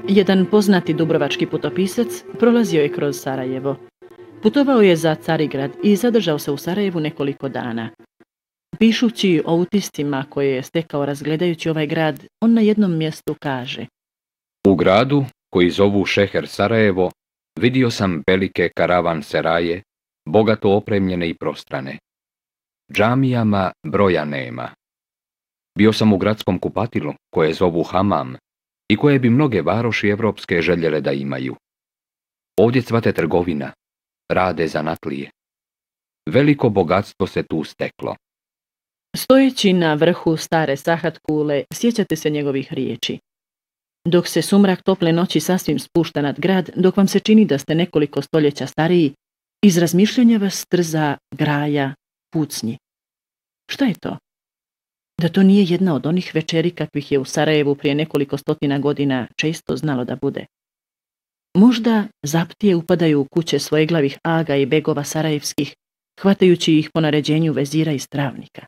Jedan poznati dubrovački putopisac prolazio je kroz Sarajevo. Putovao je za Carigrad i zadržao se u Sarajevu nekoliko dana. Pišući o utiscima koje je stekao razgledajući ovaj grad, on na jednom mjestu kaže: U gradu, koji zovu Šeher Sarajevo, vidio sam velike karavan-seraje, bogato opremljene i prostrane. Džamijama broja nema. Bio sam u gradskom kupatilu, koje zovu Hamam, i koje bi mnoge varoši evropske željele da imaju. Ovdje cvate trgovina, rade zanatlije. Veliko bogatstvo se tu steklo. Stojeći na vrhu stare Sahat kule, sjećate se njegovih riječi. Dok se sumrak tople noći sasvim spušta nad grad, dok vam se čini da ste nekoliko stoljeća stariji, iz razmišljanja vas trza graja, pucnji. Šta je to? Da to nije jedna od onih večeri kakvih je u Sarajevu prije nekoliko stotina godina često znalo da bude. Možda zaptije upadaju u kuće svojeglavih aga i begova sarajevskih, hvatajući ih po naređenju vezira iz Travnika.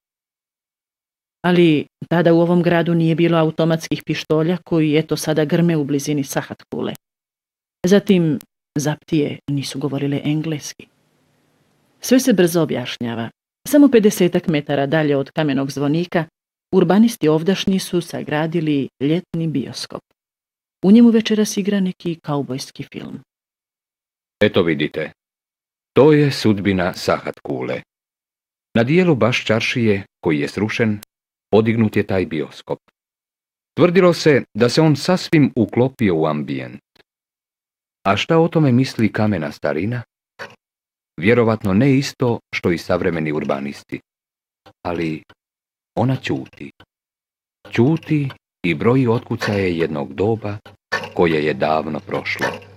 Ali tada u ovom gradu nije bilo automatskih pištolja koji eto sada grme u blizini Sahat kule. Zatim zaptije nisu govorile engleski. Sve se brzo objašnjava. Samo 50 metara dalje od Kamenog zvonika urbanisti ovdašnji su sagradili ljetni bioskop. U njemu večeras igra neki kaubojski film. Eto vidite, to je sudbina Sahat kule. Na dijelu baš čaršije, koji je srušen, podignut je taj bioskop. Tvrdilo se da se on sasvim uklopio u ambijent. A šta o tome misli kamena starina? Vjerovatno ne isto što i savremeni urbanisti. Ali ona ćuti. Ćuti i broji otkucaje jednog doba koje je davno prošlo.